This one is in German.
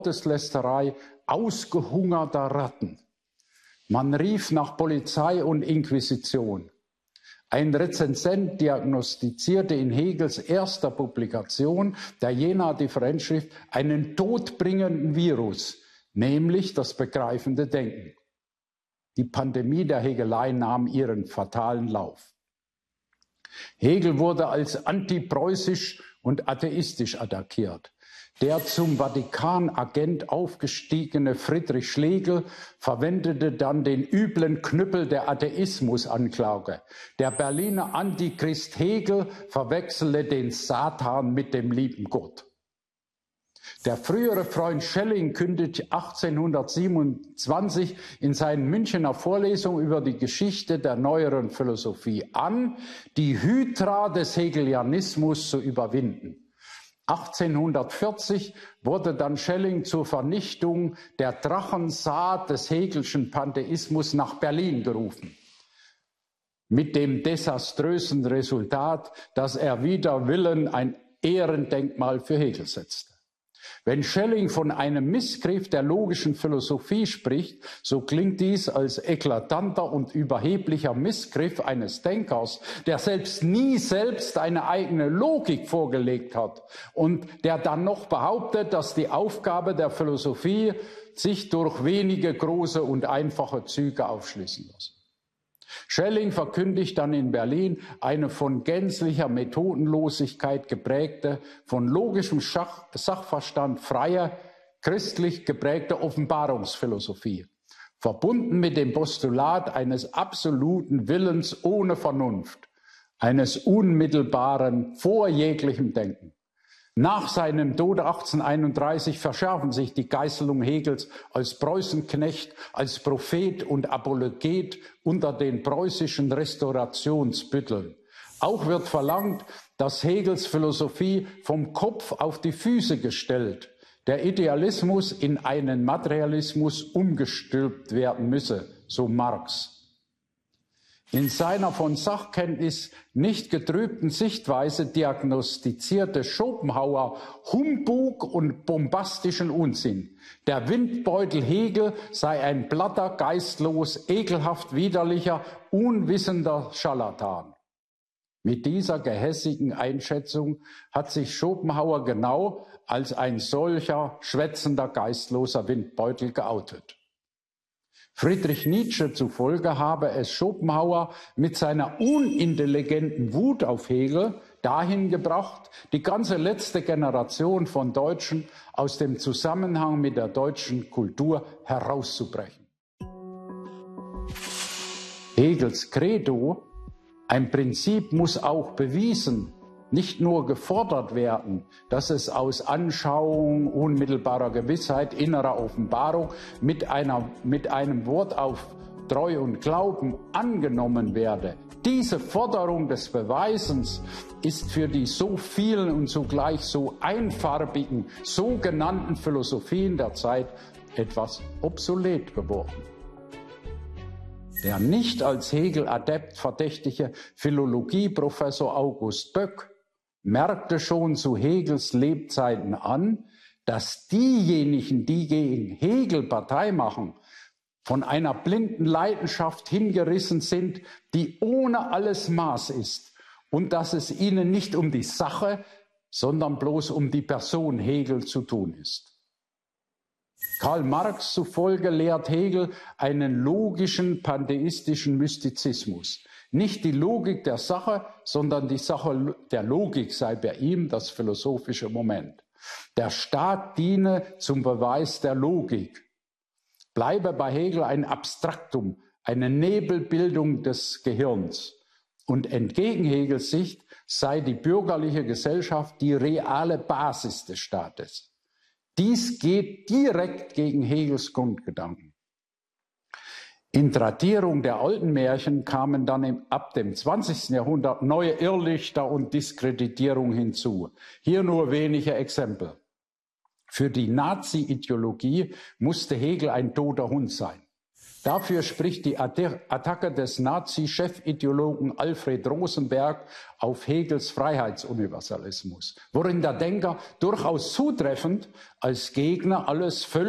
Gotteslästerei ausgehungerter Ratten. Man rief nach Polizei und Inquisition. Ein Rezensent diagnostizierte in Hegels erster Publikation der Jenaer Differenzschrift einen todbringenden Virus, nämlich das begreifende Denken. Die Pandemie der Hegelei nahm ihren fatalen Lauf. Hegel wurde als antipreußisch und atheistisch attackiert. Der zum Vatikanagent aufgestiegene Friedrich Schlegel verwendete dann den üblen Knüppel der Atheismusanklage. Der Berliner Antichrist Hegel verwechselte den Satan mit dem lieben Gott. Der frühere Freund Schelling kündigte 1827 in seinen Münchener Vorlesungen über die Geschichte der neueren Philosophie an, die Hydra des Hegelianismus zu überwinden. 1840 wurde dann Schelling zur Vernichtung der Drachensaat des Hegelschen Pantheismus nach Berlin gerufen. Mit dem desaströsen Resultat, dass er wider Willen ein Ehrendenkmal für Hegel setzte. Wenn Schelling von einem Missgriff der logischen Philosophie spricht, so klingt dies als eklatanter und überheblicher Missgriff eines Denkers, der nie selbst eine eigene Logik vorgelegt hat und der dann noch behauptet, dass die Aufgabe der Philosophie sich durch wenige große und einfache Züge aufschließen lasse. Schelling verkündigt dann in Berlin eine von gänzlicher Methodenlosigkeit geprägte, von logischem Sachverstand freie, christlich geprägte Offenbarungsphilosophie, verbunden mit dem Postulat eines absoluten Willens ohne Vernunft, eines unmittelbaren, vor jeglichem Denken. Nach seinem Tod 1831 verschärfen sich die Geißelungen Hegels als Preußenknecht, als Prophet und Apologet unter den preußischen Restaurationsbütteln. Auch wird verlangt, dass Hegels Philosophie vom Kopf auf die Füße gestellt, der Idealismus in einen Materialismus umgestülpt werden müsse, so Marx. In seiner von Sachkenntnis nicht getrübten Sichtweise diagnostizierte Schopenhauer Humbug und bombastischen Unsinn. Der Windbeutel Hegel sei ein platter, geistlos, ekelhaft widerlicher, unwissender Scharlatan. Mit dieser gehässigen Einschätzung hat sich Schopenhauer genau als ein solcher schwätzender, geistloser Windbeutel geoutet. Friedrich Nietzsche zufolge habe es Schopenhauer mit seiner unintelligenten Wut auf Hegel dahin gebracht, die ganze letzte Generation von Deutschen aus dem Zusammenhang mit der deutschen Kultur herauszubrechen. Hegels Credo, ein Prinzip muss auch bewiesen, nicht nur gefordert werden, dass es aus Anschauung, unmittelbarer Gewissheit, innerer Offenbarung mit einem Wort auf Treu und Glauben angenommen werde. Diese Forderung des Beweisens ist für die so vielen und zugleich so einfarbigen sogenannten Philosophien der Zeit etwas obsolet geworden. Der nicht als Hegel-Adept verdächtige Philologieprofessor August Böck merkte schon zu Hegels Lebzeiten an, dass diejenigen, die gegen Hegel Partei machen, von einer blinden Leidenschaft hingerissen sind, die ohne alles Maß ist, und dass es ihnen nicht um die Sache, sondern bloß um die Person Hegel zu tun ist. Karl Marx zufolge lehrt Hegel einen logischen pantheistischen Mystizismus. Nicht die Logik der Sache, sondern die Sache der Logik sei bei ihm das philosophische Moment. Der Staat diene zum Beweis der Logik. Bleibe bei Hegel ein Abstraktum, eine Nebelbildung des Gehirns. Und entgegen Hegels Sicht sei die bürgerliche Gesellschaft die reale Basis des Staates. Dies geht direkt gegen Hegels Grundgedanken. In Tradierung der alten Märchen kamen dann ab dem 20. Jahrhundert neue Irrlichter und Diskreditierung hinzu. Hier nur wenige Exempel. Für die Nazi-Ideologie musste Hegel ein toter Hund sein. Dafür spricht die Attacke des Nazi-Chefideologen Alfred Rosenberg auf Hegels Freiheitsuniversalismus, worin der Denker durchaus zutreffend als Gegner alles